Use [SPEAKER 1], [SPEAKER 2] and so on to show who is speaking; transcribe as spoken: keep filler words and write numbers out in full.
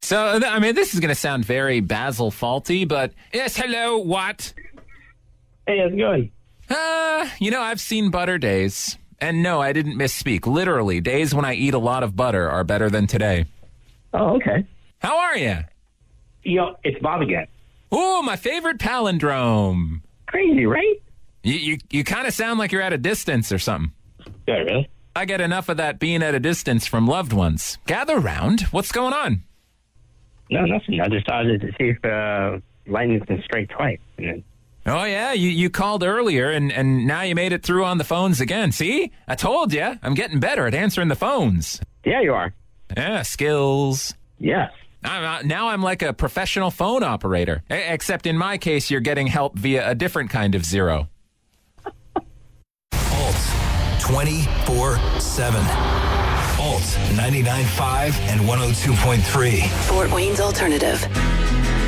[SPEAKER 1] So, I mean, this is going to sound very Basil faulty, but yes, hello, what?
[SPEAKER 2] Hey, how's it going?
[SPEAKER 1] Uh, you know, I've seen butter days. And no, I didn't misspeak. Literally, days when I eat a lot of butter are better than today.
[SPEAKER 2] Oh, okay.
[SPEAKER 1] How are you?
[SPEAKER 2] Yo, it's Bob again.
[SPEAKER 1] Ooh, my favorite palindrome.
[SPEAKER 2] Crazy, right?
[SPEAKER 1] You you, you kind of sound like you're at a distance or something.
[SPEAKER 2] Yeah, really?
[SPEAKER 1] I get enough of that being at a distance from loved ones. Gather round. What's going on?
[SPEAKER 2] No, nothing. I just started to see if uh, lightning's been straight twice. And then...
[SPEAKER 1] Oh, yeah, you, you called earlier, and, and now you made it through on the phones again. See? I told you. I'm getting better at answering the phones.
[SPEAKER 2] Yeah, you are.
[SPEAKER 1] Yeah, skills.
[SPEAKER 2] Yes.
[SPEAKER 1] I'm, uh, now I'm like a professional phone operator. A- except in my case, you're getting help via a different kind of zero.
[SPEAKER 3] Alt twenty-four seven. Alt ninety-nine point five and one oh two point three.
[SPEAKER 4] Fort Wayne's Alternative.